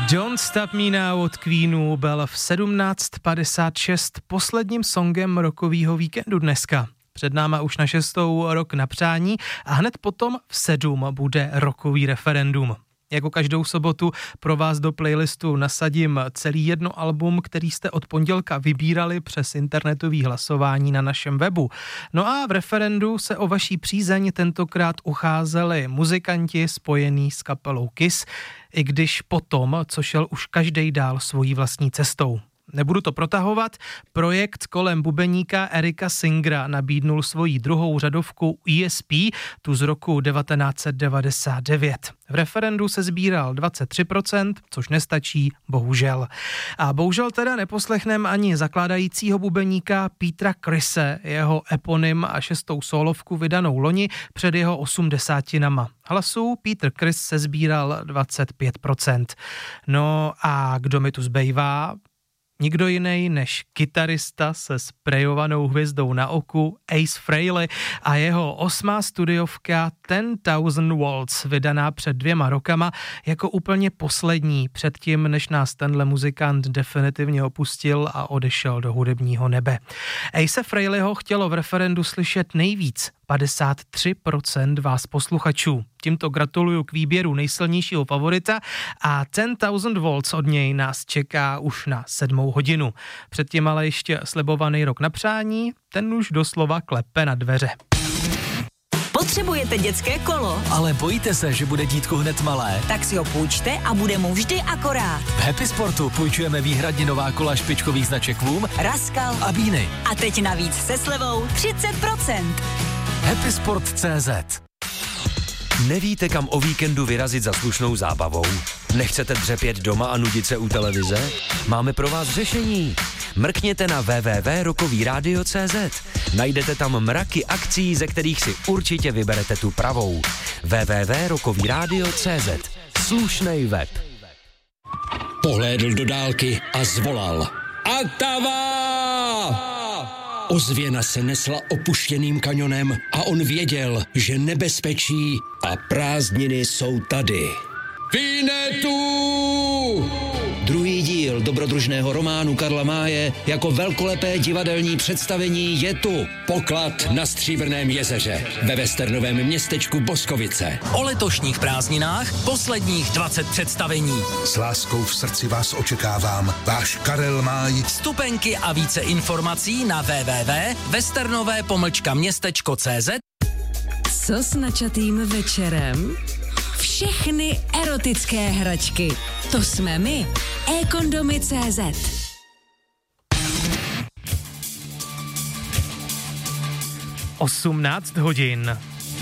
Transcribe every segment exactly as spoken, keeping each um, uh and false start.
Don't Stop Me Now od Queenu byl v sedmnáct padesát šest posledním songem rokovýho víkendu dneska. Před náma už na šestou Rok na přání a hned potom v sedm bude rokový referendum. Jako každou sobotu pro vás do playlistu nasadím celý jedno album, který jste od pondělka vybírali přes internetový hlasování na našem webu. No a v referendu se o vaší přízeň tentokrát ucházeli muzikanti spojení s kapelou Kiss, i když potom, co šel už každej dál svojí vlastní cestou. Nebudu to protahovat, projekt kolem bubeníka Erika Singera nabídnul svoji druhou řadovku E S P, tu z roku devatenáct set devadesát devět. V referendu se sbíral dvacet tři procent, což nestačí, bohužel. A bohužel teda neposlechnem ani zakládajícího bubeníka Petera Crise, jeho eponym a šestou solovku vydanou loni před jeho osmdesátinama. Hlasů Peter Criss se sbíral dvacet pět procent. No a kdo mi tu zbývá? Nikdo jiný než kytarista se sprejovanou hvězdou na oku Ace Frehley a jeho osmá studiovka Ten Thousand Waltz, vydaná před dvěma rokama jako úplně poslední předtím, než nás tenhle muzikant definitivně opustil a odešel do hudebního nebe. Ace Frehleyho chtělo v referendu slyšet nejvíc, padesát tři procent vás posluchačů. Tímto gratuluju k výběru nejsilnějšího favorita a Ten Thousand Waltz od něj nás čeká už na sedmou hodinu. Předtím ale ještě slibovaný Rok na přání, ten už doslova klepe na dveře. Potřebujete dětské kolo? Ale bojíte se, že bude dítko hned malé? Tak si ho půjčte a bude mu vždy akorát. V Happy Sportu půjčujeme výhradně nová kola špičkových značek Voom, Raskal a Beany. A teď navíc se slevou třicet procent. Happy Sport tečka cé zet. Nevíte, kam o víkendu vyrazit za slušnou zábavou? Nechcete dřepět doma a nudit se u televize? Máme pro vás řešení. Mrkněte na w w w tečka rokový rádio tečka cé zet. Najdete tam mraky akcí, ze kterých si určitě vyberete tu pravou. w w w tečka rokový rádio tečka cé zet. Slušnej web. Pohlédl do dálky a zvolal. Atava! Ozvěna se nesla opuštěným kanionem a on věděl, že nebezpečí a prázdniny jsou tady. Vinetu! Druhý díl dobrodružného románu Karla Máje jako velkolepé divadelní představení je tu. Poklad na Stříbrném jezeře ve westernovém městečku Boskovice. O letošních prázdninách posledních dvacet představení. S láskou v srdci vás očekávám. Váš Karel Máj. Vstupenky a více informací na w w w tečka westernové pomlčka městečko tečka cé zet. Co s načatým večerem? Všechny erotické hračky. To jsme my. e-kondomy tečka cé zet. osmnáct hodin.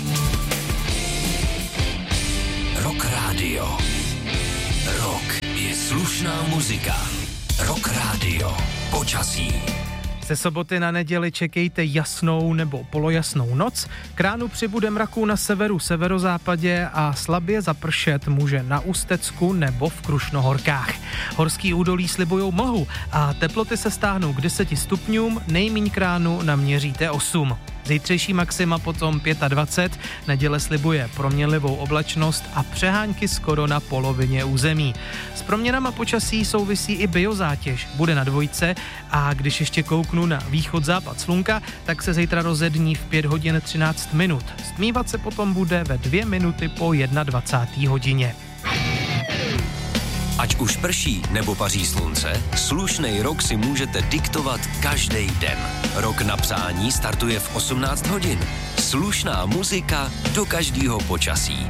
Rock Radio. Rock je slušná muzika. Rock Radio. Počasí. Ze soboty na neděli čekejte jasnou nebo polojasnou noc. K ránu přibude mraků na severu, severozápadě a slabě zapršet může na Ústecku nebo v Krušnohorkách. Horský údolí slibujou mlhu a teploty se stáhnou k deseti stupňům, nejmíň k ránu naměříte osm. Zítřejší maxima potom dvacet pět, neděle slibuje proměnlivou oblačnost a přehánky skoro na polovině území. S proměnama počasí souvisí i biozátěž, bude na dvojce a když ještě kouknu na východ-západ slunka, tak se zítra rozední v pět hodin třináct minut. Stmívat se potom bude ve dvě minuty po dvacáté jedné hodině. Ať už prší nebo paří slunce, slušnej rok si můžete diktovat každý den. Rok na přání startuje v osmnáct hodin. Slušná muzika do každého počasí.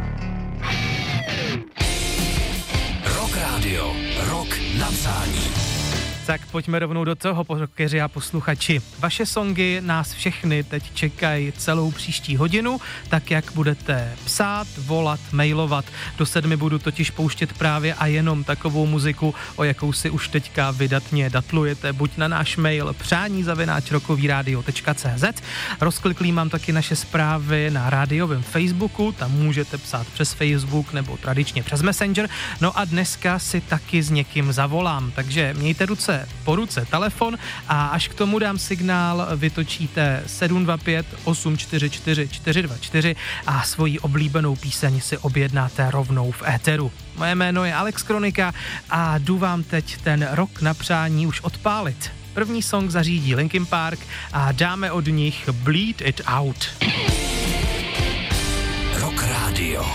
Rock Radio. Rok na přání. Tak pojďme rovnou do toho, rockeři a posluchači. Vaše songy nás všechny teď čekají celou příští hodinu, tak jak budete psát, volat, mailovat. Do sedmi budu totiž pouštět právě a jenom takovou muziku, o jakou si už teďka vydatně datlujete, buď na náš mail přání zavináč rokový rádio tečka cé zet. Rozkliklý mám taky naše zprávy na rádiovém Facebooku, tam můžete psát přes Facebook nebo tradičně přes Messenger. No a dneska si taky s někým zavolám, takže mějte ruce máte po ruce telefon a až k tomu dám signál, vytočíte sedm dva pět osm čtyři čtyři čtyři dva čtyři a svoji oblíbenou píseň si objednáte rovnou v éteru. Moje jméno je Alex Kronika a jdu vám teď ten rok na přání už odpálit. První song zařídí Linkin Park a dáme od nich Bleed It Out. Rock Radio.